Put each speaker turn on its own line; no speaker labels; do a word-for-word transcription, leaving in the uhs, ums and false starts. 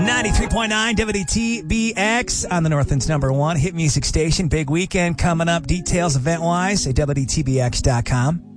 ninety-three point nine W T B X on the Northland's number one hit music station. Big weekend coming up. Details event-wise at W T B X dot com.